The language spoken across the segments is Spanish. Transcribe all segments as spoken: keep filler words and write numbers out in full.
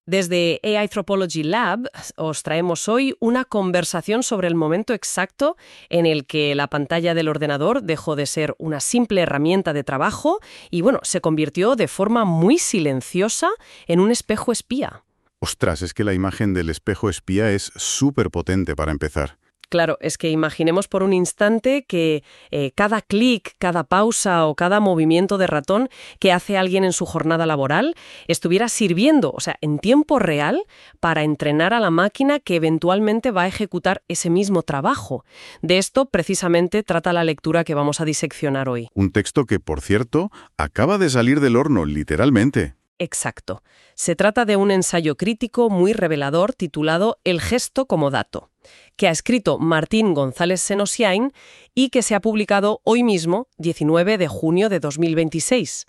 Desde A I Anthropology Lab os traemos hoy una conversación sobre el momento exacto en el que la pantalla del ordenador dejó de ser una simple herramienta de trabajo y, bueno, se convirtió de forma muy silenciosa en un espejo espía. Ostras, es que la imagen del espejo espía es súper potente para empezar. Claro, es que imaginemos por un instante que eh, cada clic, cada pausa o cada movimiento de ratón que hace alguien en su jornada laboral estuviera sirviendo, o sea, en tiempo real, para entrenar a la máquina que eventualmente va a ejecutar ese mismo trabajo. De esto, precisamente, trata la lectura que vamos a diseccionar hoy. Un texto que, por cierto, acaba de salir del horno, literalmente. Exacto. Se trata de un ensayo crítico muy revelador titulado El gesto como dato, que ha escrito Martín González Senosiain y que se ha publicado hoy mismo, diecinueve de junio de dos mil veintiséis.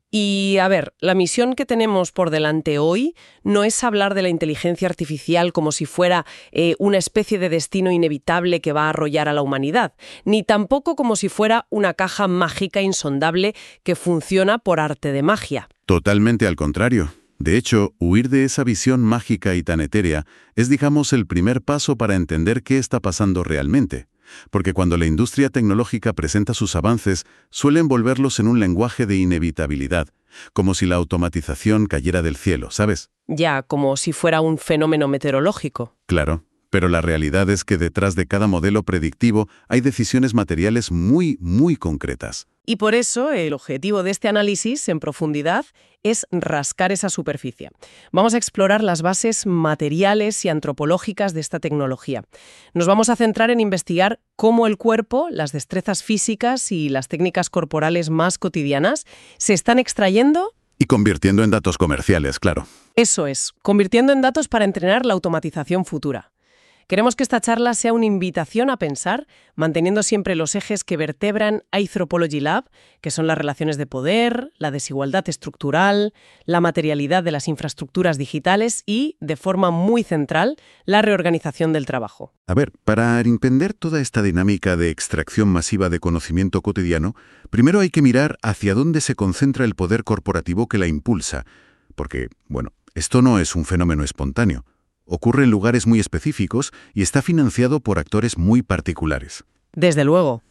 Y, a ver, la misión que tenemos por delante hoy no es hablar de la inteligencia artificial como si fuera eh, una especie de destino inevitable que va a arrollar a la humanidad, ni tampoco como si fuera una caja mágica insondable que funciona por arte de magia. Totalmente al contrario. De hecho, huir de esa visión mágica y tan etérea es, digamos, el primer paso para entender qué está pasando realmente. Porque cuando la industria tecnológica presenta sus avances, suelen volverlos en un lenguaje de inevitabilidad, como si la automatización cayera del cielo, ¿sabes? Ya, como si fuera un fenómeno meteorológico. Claro, pero la realidad es que detrás de cada modelo predictivo hay decisiones materiales muy, muy concretas. Y por eso el objetivo de este análisis en profundidad es rascar esa superficie. Vamos a explorar las bases materiales y antropológicas de esta tecnología. Nos vamos a centrar en investigar cómo el cuerpo, las destrezas físicas y las técnicas corporales más cotidianas se están extrayendo y convirtiendo en datos comerciales, claro. Eso es, convirtiendo en datos para entrenar la automatización futura. Queremos que esta charla sea una invitación a pensar, manteniendo siempre los ejes que vertebran Anthropology Lab, que son las relaciones de poder, la desigualdad estructural, la materialidad de las infraestructuras digitales y, de forma muy central, la reorganización del trabajo. A ver, para entender toda esta dinámica de extracción masiva de conocimiento cotidiano, primero hay que mirar hacia dónde se concentra el poder corporativo que la impulsa. Porque, bueno, esto no es un fenómeno espontáneo. Ocurre en lugares muy específicos y está financiado por actores muy particulares. Desde luego.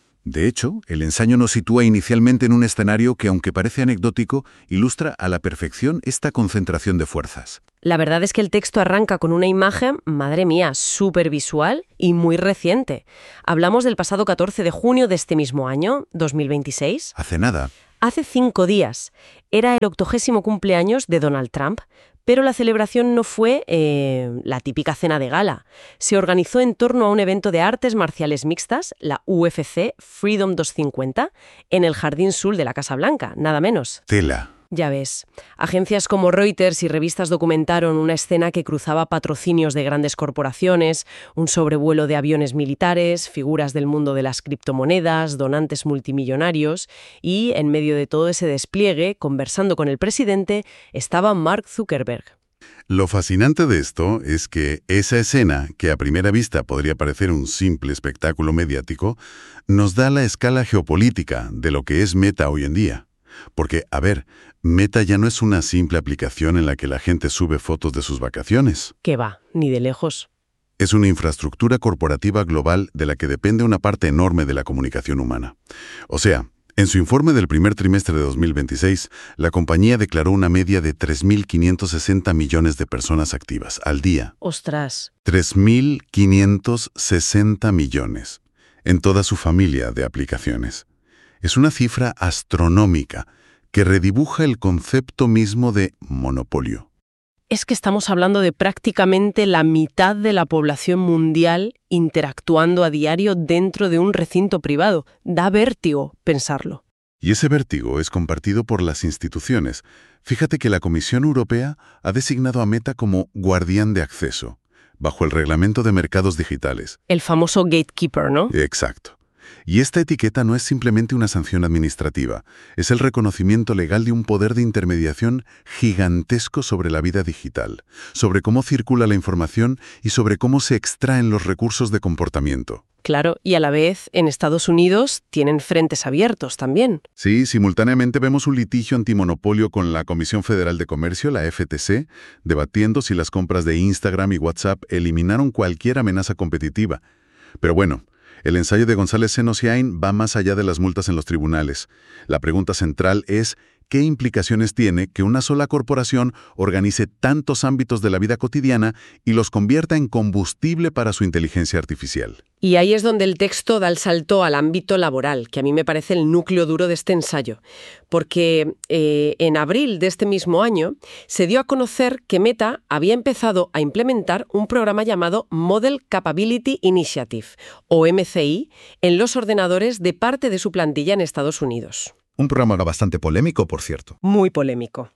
De hecho, el ensayo nos sitúa inicialmente en un escenario que, aunque parece anecdótico, ilustra a la perfección esta concentración de fuerzas. La verdad es que el texto arranca con una imagen, madre mía, súper visual y muy reciente. Hablamos del pasado catorce de junio de este mismo año, dos mil veintiséis. Hace nada. Hace cinco días. Era el octogésimo cumpleaños de Donald Trump. Pero la celebración no fue eh, la típica cena de gala. Se organizó en torno a un evento de artes marciales mixtas, la U F C Freedom doscientos cincuenta, en el Jardín Sul de la Casa Blanca, nada menos. Tela. Ya ves. Agencias como Reuters y revistas documentaron una escena que cruzaba patrocinios de grandes corporaciones, un sobrevuelo de aviones militares, figuras del mundo de las criptomonedas, donantes multimillonarios y, en medio de todo ese despliegue, conversando con el presidente, estaba Mark Zuckerberg. Lo fascinante de esto es que esa escena, que a primera vista podría parecer un simple espectáculo mediático, nos da la escala geopolítica de lo que es Meta hoy en día. Porque, a ver, Meta ya no es una simple aplicación en la que la gente sube fotos de sus vacaciones. ¿Qué va? Ni de lejos. Es una infraestructura corporativa global de la que depende una parte enorme de la comunicación humana. O sea, en su informe del primer trimestre de dos mil veintiséis, la compañía declaró una media de tres mil quinientos sesenta millones de personas activas al día. ¡Ostras! tres mil quinientos sesenta millones en toda su familia de aplicaciones. Es una cifra astronómica que redibuja el concepto mismo de monopolio. Es que estamos hablando de prácticamente la mitad de la población mundial interactuando a diario dentro de un recinto privado. Da vértigo pensarlo. Y ese vértigo es compartido por las instituciones. Fíjate que la Comisión Europea ha designado a Meta como guardián de acceso, bajo el Reglamento de Mercados Digitales. El famoso gatekeeper, ¿no? Exacto. Y esta etiqueta no es simplemente una sanción administrativa, es el reconocimiento legal de un poder de intermediación gigantesco sobre la vida digital, sobre cómo circula la información y sobre cómo se extraen los recursos de comportamiento. Claro, y a la vez, en Estados Unidos tienen frentes abiertos también. Sí, simultáneamente vemos un litigio antimonopolio con la Comisión Federal de Comercio, la F T C, debatiendo si las compras de Instagram y WhatsApp eliminaron cualquier amenaza competitiva. Pero bueno, el ensayo de González Senosiain va más allá de las multas en los tribunales. La pregunta central es, ¿qué implicaciones tiene que una sola corporación organice tantos ámbitos de la vida cotidiana y los convierta en combustible para su inteligencia artificial? Y ahí es donde el texto da el salto al ámbito laboral, que a mí me parece el núcleo duro de este ensayo. Porque eh, en abril de este mismo año se dio a conocer que Meta había empezado a implementar un programa llamado Model Capability Initiative, o M C I, en los ordenadores de parte de su plantilla en Estados Unidos. Un programa bastante polémico, por cierto. Muy polémico.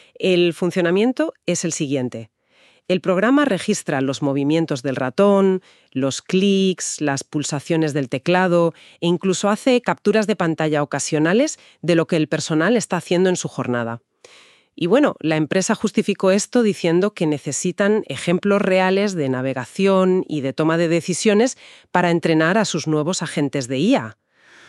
El funcionamiento es el siguiente. El programa registra los movimientos del ratón, los clics, las pulsaciones del teclado e incluso hace capturas de pantalla ocasionales de lo que el personal está haciendo en su jornada. Y bueno, la empresa justificó esto diciendo que necesitan ejemplos reales de navegación y de toma de decisiones para entrenar a sus nuevos agentes de I A.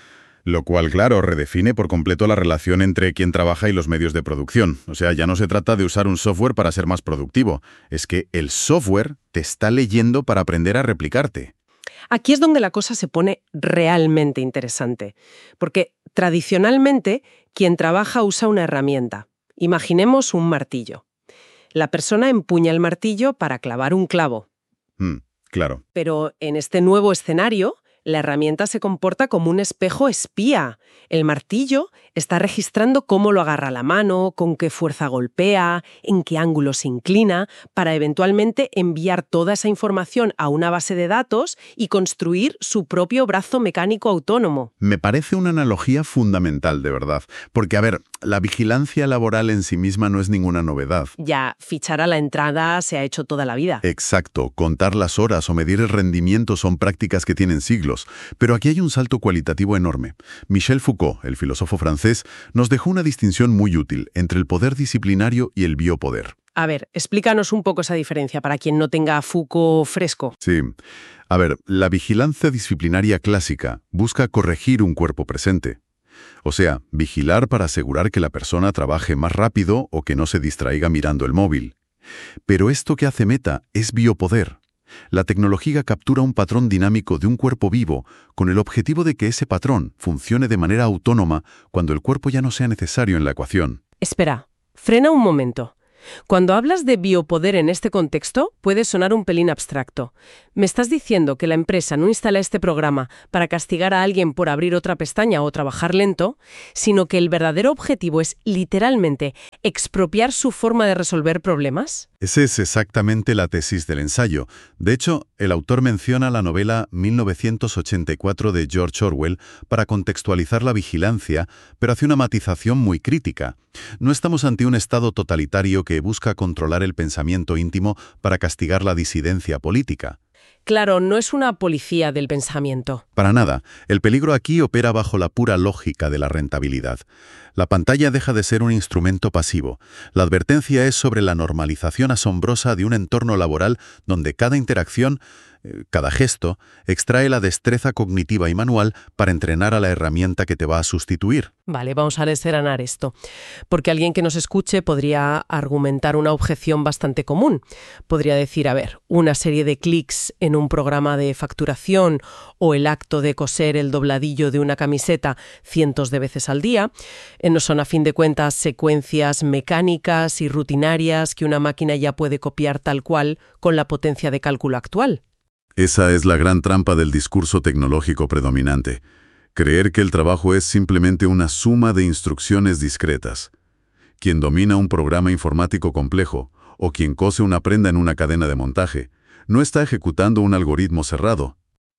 Lo cual, claro, redefine por completo la relación entre quien trabaja y los medios de producción. O sea, ya no se trata de usar un software para ser más productivo. Es que el software te está leyendo para aprender a replicarte. Aquí es donde la cosa se pone realmente interesante. Porque tradicionalmente, quien trabaja usa una herramienta. Imaginemos un martillo. La persona empuña el martillo para clavar un clavo. Mm, claro. Pero en este nuevo escenario, la herramienta se comporta como un espejo espía. El martillo está registrando cómo lo agarra la mano, con qué fuerza golpea, en qué ángulo se inclina, para eventualmente enviar toda esa información a una base de datos y construir su propio brazo mecánico autónomo. Me parece una analogía fundamental, de verdad. Porque, a ver, la vigilancia laboral en sí misma no es ninguna novedad. Ya, fichar a la entrada se ha hecho toda la vida. Exacto. Contar las horas o medir el rendimiento son prácticas que tienen siglos. Pero aquí hay un salto cualitativo enorme. Michel Foucault, el filósofo francés, nos dejó una distinción muy útil entre el poder disciplinario y el biopoder. A ver, explícanos un poco esa diferencia para quien no tenga a Foucault fresco. Sí. A ver, la vigilancia disciplinaria clásica busca corregir un cuerpo presente. O sea, vigilar para asegurar que la persona trabaje más rápido o que no se distraiga mirando el móvil. Pero esto que hace Meta es biopoder. La tecnología captura un patrón dinámico de un cuerpo vivo con el objetivo de que ese patrón funcione de manera autónoma cuando el cuerpo ya no sea necesario en la ecuación. Espera, frena un momento. Cuando hablas de biopoder en este contexto, puede sonar un pelín abstracto. ¿Me estás diciendo que la empresa no instala este programa para castigar a alguien por abrir otra pestaña o trabajar lento, sino que el verdadero objetivo es, literalmente, expropiar su forma de resolver problemas? Esa es exactamente la tesis del ensayo. De hecho, el autor menciona la novela mil novecientos ochenta y cuatro de George Orwell para contextualizar la vigilancia, pero hace una matización muy crítica. No estamos ante un estado totalitario que busca controlar el pensamiento íntimo para castigar la disidencia política. Claro, no es una policía del pensamiento. Para nada. El peligro aquí opera bajo la pura lógica de la rentabilidad. La pantalla deja de ser un instrumento pasivo. La advertencia es sobre la normalización asombrosa de un entorno laboral donde cada interacción, eh, cada gesto, extrae la destreza cognitiva y manual para entrenar a la herramienta que te va a sustituir. Vale, vamos a desgranar esto. Porque alguien que nos escuche podría argumentar una objeción bastante común. Podría decir, a ver, una serie de clics en un programa de facturación o el acto de coser el dobladillo de una camiseta cientos de veces al día, eh, no son a fin de cuentas secuencias mecánicas y rutinarias que una máquina ya puede copiar tal cual con la potencia de cálculo actual. Esa es la gran trampa del discurso tecnológico predominante. Creer que el trabajo es simplemente una suma de instrucciones discretas. Quien domina un programa informático complejo o quien cose una prenda en una cadena de montaje no está ejecutando un algoritmo cerrado.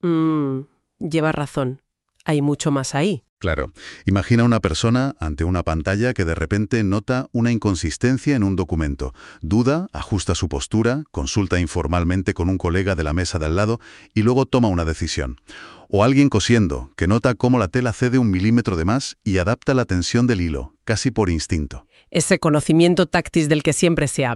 Mm, lleva razón. Hay mucho más ahí. Claro. Imagina una persona ante una pantalla que de repente nota una inconsistencia en un documento. Duda, ajusta su postura, consulta informalmente con un colega de la mesa de al lado y luego toma una decisión. O alguien cosiendo, que nota cómo la tela cede un milímetro de más y adapta la tensión del hilo, casi por instinto. Ese conocimiento táctil del que siempre se habla.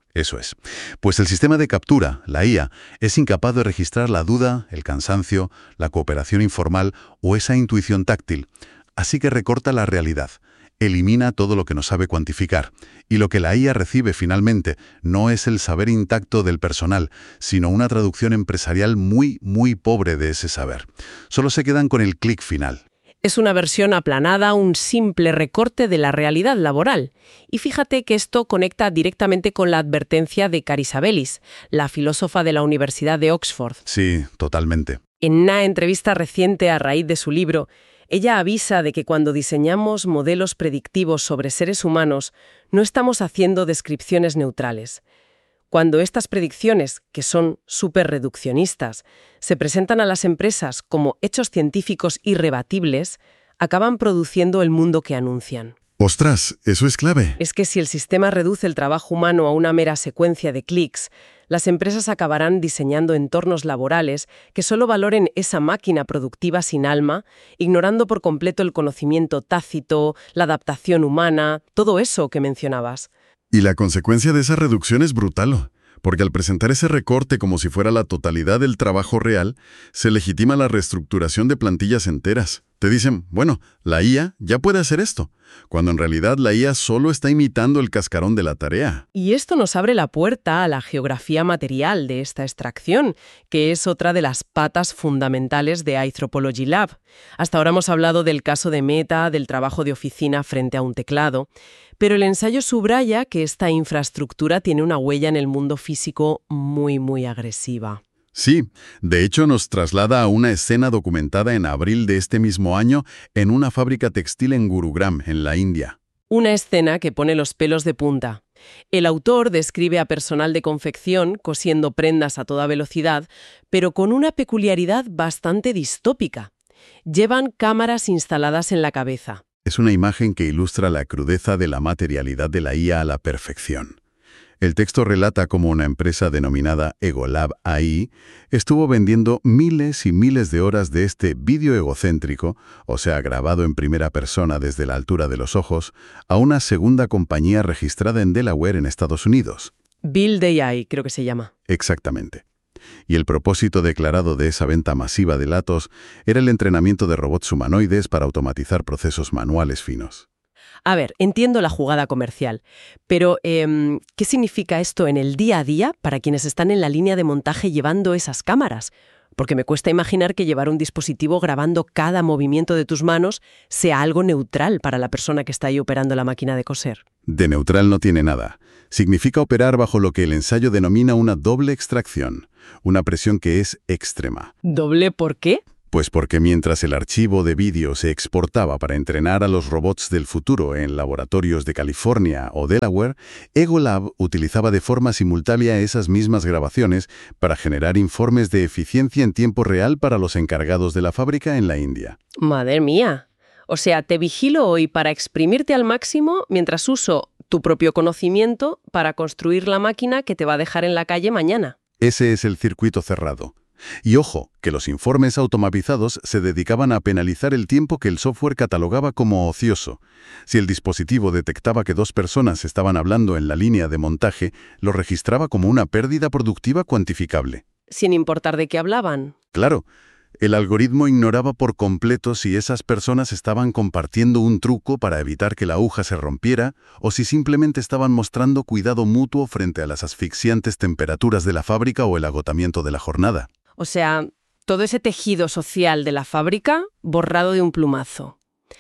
Eso es. Pues el sistema de captura, la I A, es incapaz de registrar la duda, el cansancio, la cooperación informal o esa intuición táctil. Así que recorta la realidad, elimina todo lo que no sabe cuantificar. Y lo que la I A recibe finalmente no es el saber intacto del personal, sino una traducción empresarial muy, muy pobre de ese saber. Solo se quedan con el clic final. Es una versión aplanada, un simple recorte de la realidad laboral. Y fíjate que esto conecta directamente con la advertencia de Carisabellis, la filósofa de la Universidad de Oxford. Sí, totalmente. En una entrevista reciente a raíz de su libro, ella avisa de que cuando diseñamos modelos predictivos sobre seres humanos, no estamos haciendo descripciones neutrales. Cuando estas predicciones, que son súper reduccionistas, se presentan a las empresas como hechos científicos irrebatibles, acaban produciendo el mundo que anuncian. ¡Ostras! Eso es clave. Es que si el sistema reduce el trabajo humano a una mera secuencia de clics, las empresas acabarán diseñando entornos laborales que solo valoren esa máquina productiva sin alma, ignorando por completo el conocimiento tácito, la adaptación humana, todo eso que mencionabas. Y la consecuencia de esa reducción es brutal, porque al presentar ese recorte como si fuera la totalidad del trabajo real, se legitima la reestructuración de plantillas enteras. Te dicen, bueno, la I A ya puede hacer esto, cuando en realidad la I A solo está imitando el cascarón de la tarea. Y esto nos abre la puerta a la geografía material de esta extracción, que es otra de las patas fundamentales de Anthropology Lab. Hasta ahora hemos hablado del caso de Meta, del trabajo de oficina frente a un teclado, pero el ensayo subraya que esta infraestructura tiene una huella en el mundo físico muy, muy agresiva. Sí, de hecho nos traslada a una escena documentada en abril de este mismo año en una fábrica textil en Gurugram, en la India. Una escena que pone los pelos de punta. El autor describe a personal de confección cosiendo prendas a toda velocidad, pero con una peculiaridad bastante distópica. Llevan cámaras instaladas en la cabeza. Es una imagen que ilustra la crudeza de la materialidad de la I A a la perfección. El texto relata cómo una empresa denominada Egolab A I estuvo vendiendo miles y miles de horas de este vídeo egocéntrico, o sea, grabado en primera persona desde la altura de los ojos, a una segunda compañía registrada en Delaware, en Estados Unidos. Build A I, creo que se llama. Exactamente. Y el propósito declarado de esa venta masiva de datos era el entrenamiento de robots humanoides para automatizar procesos manuales finos. A ver, entiendo la jugada comercial, pero eh, ¿qué significa esto en el día a día para quienes están en la línea de montaje llevando esas cámaras? Porque me cuesta imaginar que llevar un dispositivo grabando cada movimiento de tus manos sea algo neutral para la persona que está ahí operando la máquina de coser. De neutral no tiene nada. Significa operar bajo lo que el ensayo denomina una doble extracción, una presión que es extrema. ¿Doble por qué? Pues porque mientras el archivo de vídeo se exportaba para entrenar a los robots del futuro en laboratorios de California o Delaware, Egolab utilizaba de forma simultánea esas mismas grabaciones para generar informes de eficiencia en tiempo real para los encargados de la fábrica en la India. ¡Madre mía! O sea, te vigilo hoy para exprimirte al máximo mientras uso tu propio conocimiento para construir la máquina que te va a dejar en la calle mañana. Ese es el circuito cerrado. Y ojo, que los informes automatizados se dedicaban a penalizar el tiempo que el software catalogaba como ocioso. Si el dispositivo detectaba que dos personas estaban hablando en la línea de montaje, lo registraba como una pérdida productiva cuantificable. Sin importar de qué hablaban. Claro, el algoritmo ignoraba por completo si esas personas estaban compartiendo un truco para evitar que la aguja se rompiera o si simplemente estaban mostrando cuidado mutuo frente a las asfixiantes temperaturas de la fábrica o el agotamiento de la jornada. O sea, todo ese tejido social de la fábrica borrado de un plumazo.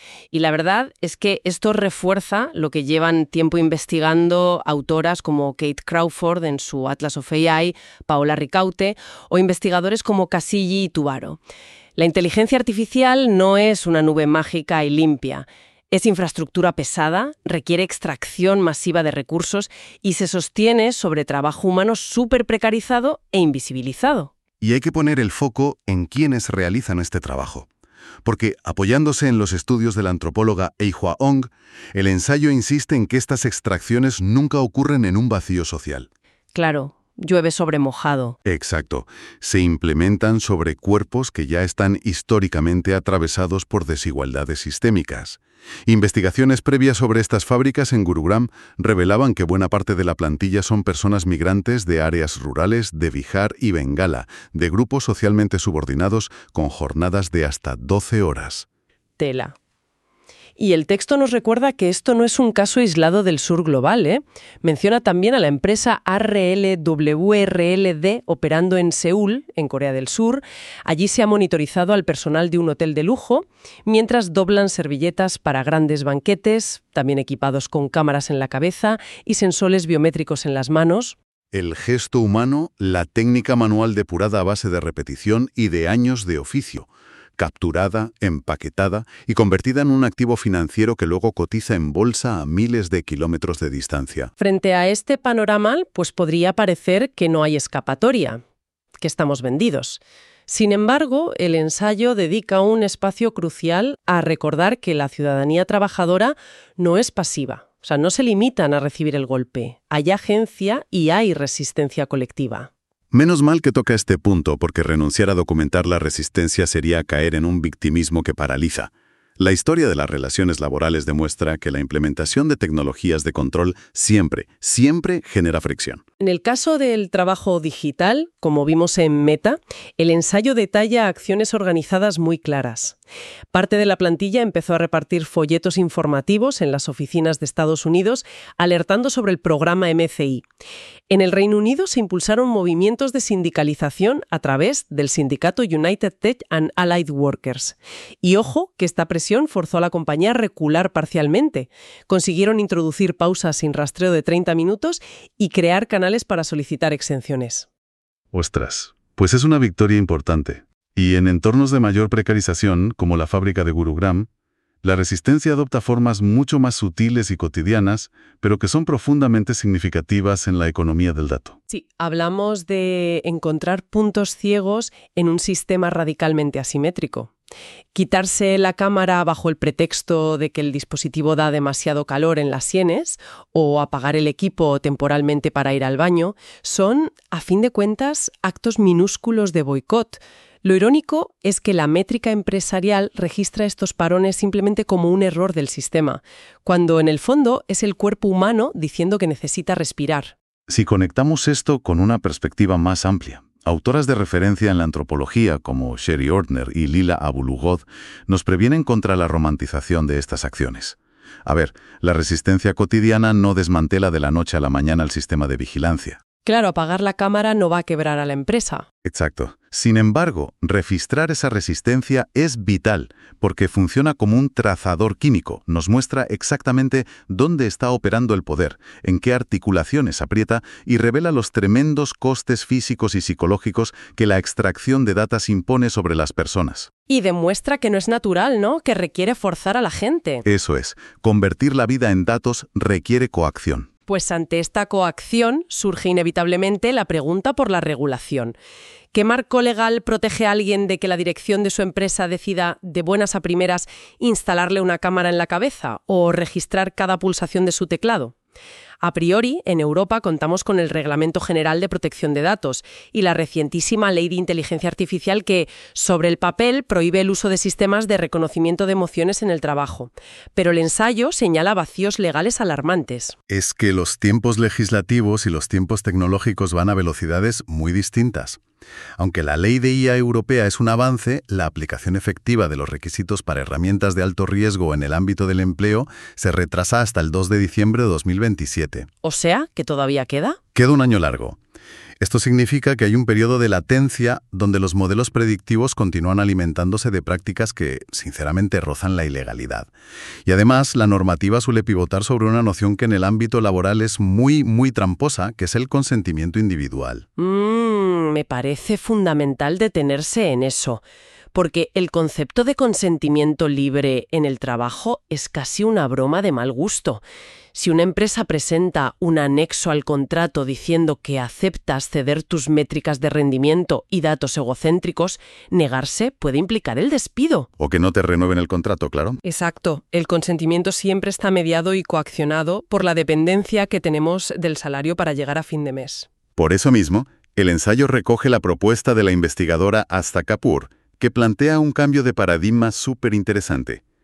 Y la verdad es que esto refuerza lo que llevan tiempo investigando autoras como Kate Crawford en su Atlas of A I, Paola Ricaute, o investigadores como Casilli y Tubaro. La inteligencia artificial no es una nube mágica y limpia. Es infraestructura pesada, requiere extracción masiva de recursos y se sostiene sobre trabajo humano súper precarizado e invisibilizado. Y hay que poner el foco en quienes realizan este trabajo. Porque, apoyándose en los estudios de la antropóloga Eihua Ong, el ensayo insiste en que estas extracciones nunca ocurren en un vacío social. Claro, llueve sobre mojado. Exacto. Se implementan sobre cuerpos que ya están históricamente atravesados por desigualdades sistémicas. Investigaciones previas sobre estas fábricas en Gurugram revelaban que buena parte de la plantilla son personas migrantes de áreas rurales de Bihar y Bengala, de grupos socialmente subordinados con jornadas de hasta doce horas. Tela. Y el texto nos recuerda que esto no es un caso aislado del sur global, ¿eh? Menciona también a la empresa R L W R L D operando en Seúl, en Corea del Sur. Allí se ha monitorizado al personal de un hotel de lujo, mientras doblan servilletas para grandes banquetes, también equipados con cámaras en la cabeza y sensores biométricos en las manos. El gesto humano, la técnica manual depurada a base de repetición y de años de oficio, capturada, empaquetada y convertida en un activo financiero que luego cotiza en bolsa a miles de kilómetros de distancia. Frente a este panorama, pues podría parecer que no hay escapatoria, que estamos vendidos. Sin embargo, el ensayo dedica un espacio crucial a recordar que la ciudadanía trabajadora no es pasiva. O sea, no se limitan a recibir el golpe. Hay agencia y hay resistencia colectiva. Menos mal que toca este punto, porque renunciar a documentar la resistencia sería caer en un victimismo que paraliza. La historia de las relaciones laborales demuestra que la implementación de tecnologías de control siempre, siempre genera fricción. En el caso del trabajo digital, como vimos en Meta, el ensayo detalla acciones organizadas muy claras. Parte de la plantilla empezó a repartir folletos informativos en las oficinas de Estados Unidos, alertando sobre el programa M C I. En el Reino Unido se impulsaron movimientos de sindicalización a través del sindicato United Tech and Allied Workers. Y ojo, que esta presión forzó a la compañía a recular parcialmente. Consiguieron introducir pausas sin rastreo de treinta minutos y crear canales para solicitar exenciones. Ostras, pues es una victoria importante. Y en entornos de mayor precarización, como la fábrica de Gurugram, la resistencia adopta formas mucho más sutiles y cotidianas, pero que son profundamente significativas en la economía del dato. Sí, hablamos de encontrar puntos ciegos en un sistema radicalmente asimétrico. Quitarse la cámara bajo el pretexto de que el dispositivo da demasiado calor en las sienes o apagar el equipo temporalmente para ir al baño son, a fin de cuentas, actos minúsculos de boicot. Lo irónico es que la métrica empresarial registra estos parones simplemente como un error del sistema, cuando en el fondo es el cuerpo humano diciendo que necesita respirar. Si conectamos esto con una perspectiva más amplia, autoras de referencia en la antropología como Sherry Ortner y Lila Abulugod nos previenen contra la romantización de estas acciones. A ver, la resistencia cotidiana no desmantela de la noche a la mañana el sistema de vigilancia. Claro, apagar la cámara no va a quebrar a la empresa. Exacto. Sin embargo, registrar esa resistencia es vital, porque funciona como un trazador químico. Nos muestra exactamente dónde está operando el poder, en qué articulaciones aprieta y revela los tremendos costes físicos y psicológicos que la extracción de datos impone sobre las personas. Y demuestra que no es natural, ¿no? Que requiere forzar a la gente. Eso es. Convertir la vida en datos requiere coacción. Pues ante esta coacción surge inevitablemente la pregunta por la regulación. ¿Qué marco legal protege a alguien de que la dirección de su empresa decida de buenas a primeras instalarle una cámara en la cabeza o registrar cada pulsación de su teclado? A priori, en Europa contamos con el Reglamento General de Protección de Datos y la recientísima Ley de Inteligencia Artificial que, sobre el papel, prohíbe el uso de sistemas de reconocimiento de emociones en el trabajo. Pero el ensayo señala vacíos legales alarmantes. Es que los tiempos legislativos y los tiempos tecnológicos van a velocidades muy distintas. Aunque la ley de I A europea es un avance, la aplicación efectiva de los requisitos para herramientas de alto riesgo en el ámbito del empleo se retrasa hasta el dos de diciembre de dos mil veintisiete. O sea, ¿que todavía queda? Queda un año largo. Esto significa que hay un periodo de latencia donde los modelos predictivos continúan alimentándose de prácticas que, sinceramente, rozan la ilegalidad. Y además, la normativa suele pivotar sobre una noción que en el ámbito laboral es muy, muy tramposa, que es el consentimiento individual. Mm, me parece fundamental detenerse en eso, porque el concepto de consentimiento libre en el trabajo es casi una broma de mal gusto. Si una empresa presenta un anexo al contrato diciendo que aceptas ceder tus métricas de rendimiento y datos egocéntricos, negarse puede implicar el despido. O que no te renueven el contrato, claro. Exacto. El consentimiento siempre está mediado y coaccionado por la dependencia que tenemos del salario para llegar a fin de mes. Por eso mismo, el ensayo recoge la propuesta de la investigadora Asta Kapoor, que plantea un cambio de paradigma súper interesante.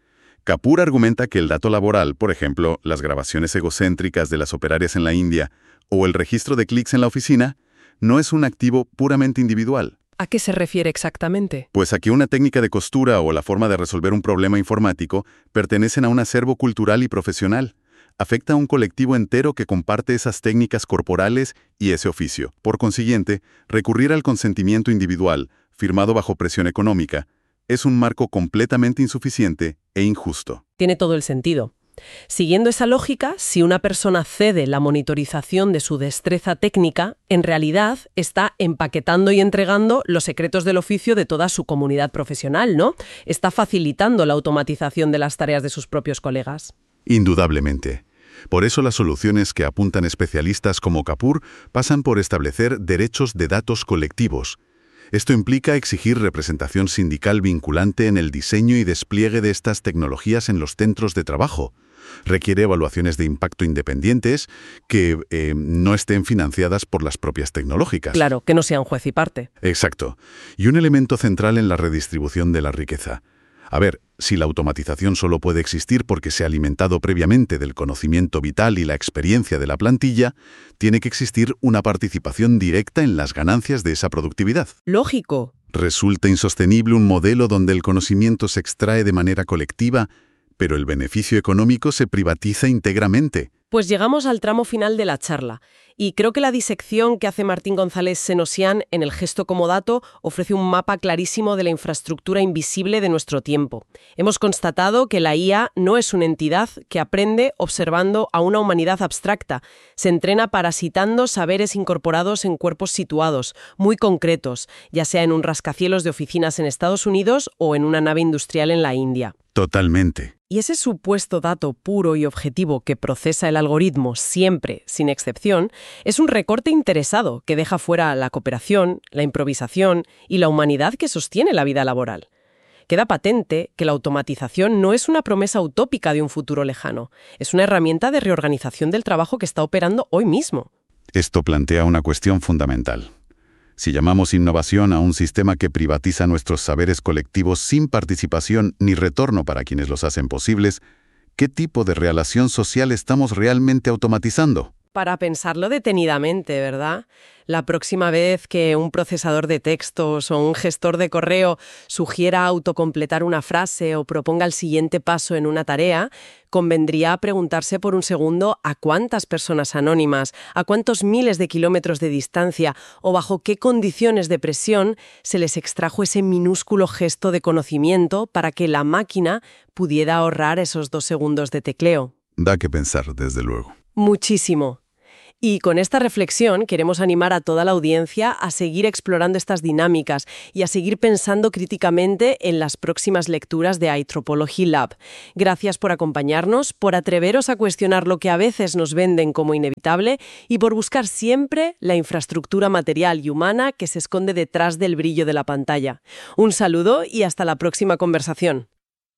Kapoor argumenta que el dato laboral, por ejemplo, las grabaciones egocéntricas de las operarias en la India o el registro de clics en la oficina, no es un activo puramente individual. ¿A qué se refiere exactamente? Pues a que una técnica de costura o la forma de resolver un problema informático pertenecen a un acervo cultural y profesional. Afecta a un colectivo entero que comparte esas técnicas corporales y ese oficio. Por consiguiente, recurrir al consentimiento individual, firmado bajo presión económica, es un marco completamente insuficiente e injusto. Tiene todo el sentido. Siguiendo esa lógica, si una persona cede la monitorización de su destreza técnica, en realidad está empaquetando y entregando los secretos del oficio de toda su comunidad profesional, ¿no? Está facilitando la automatización de las tareas de sus propios colegas. Indudablemente. Por eso las soluciones que apuntan especialistas como Kapoor pasan por establecer derechos de datos colectivos. Esto implica exigir representación sindical vinculante en el diseño y despliegue de estas tecnologías en los centros de trabajo. Requiere evaluaciones de impacto independientes que eh, no estén financiadas por las propias tecnológicas. Claro, que no sean juez y parte. Exacto. Y un elemento central en la redistribución de la riqueza. A ver, si la automatización solo puede existir porque se ha alimentado previamente del conocimiento vital y la experiencia de la plantilla, tiene que existir una participación directa en las ganancias de esa productividad. Lógico. Resulta insostenible un modelo donde el conocimiento se extrae de manera colectiva, pero el beneficio económico se privatiza íntegramente. Pues llegamos al tramo final de la charla, y creo que la disección que hace Martín González Senosian en El gesto como dato ofrece un mapa clarísimo de la infraestructura invisible de nuestro tiempo. Hemos constatado que la I A no es una entidad que aprende observando a una humanidad abstracta, se entrena parasitando saberes incorporados en cuerpos situados, muy concretos, ya sea en un rascacielos de oficinas en Estados Unidos o en una nave industrial en la India. Totalmente. Y ese supuesto dato puro y objetivo que procesa el algoritmo siempre, sin excepción, es un recorte interesado que deja fuera la cooperación, la improvisación y la humanidad que sostiene la vida laboral. Queda patente que la automatización no es una promesa utópica de un futuro lejano, es una herramienta de reorganización del trabajo que está operando hoy mismo. Esto plantea una cuestión fundamental. Si llamamos innovación a un sistema que privatiza nuestros saberes colectivos sin participación ni retorno para quienes los hacen posibles, ¿qué tipo de relación social estamos realmente automatizando? Para pensarlo detenidamente, ¿verdad? La próxima vez que un procesador de textos o un gestor de correo sugiera autocompletar una frase o proponga el siguiente paso en una tarea, convendría preguntarse por un segundo a cuántas personas anónimas, a cuántos miles de kilómetros de distancia o bajo qué condiciones de presión se les extrajo ese minúsculo gesto de conocimiento para que la máquina pudiera ahorrar esos dos segundos de tecleo. Da que pensar, desde luego. Muchísimo. Y con esta reflexión queremos animar a toda la audiencia a seguir explorando estas dinámicas y a seguir pensando críticamente en las próximas lecturas de iTropology Lab. Gracias por acompañarnos, por atreveros a cuestionar lo que a veces nos venden como inevitable y por buscar siempre la infraestructura material y humana que se esconde detrás del brillo de la pantalla. Un saludo y hasta la próxima conversación.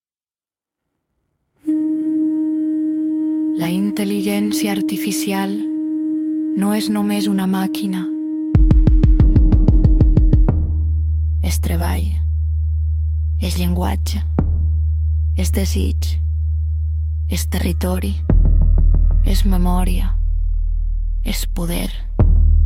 La intel·ligència artificial no és només una màquina. És treball, és llenguatge, és desig, és territori, és memòria, és poder.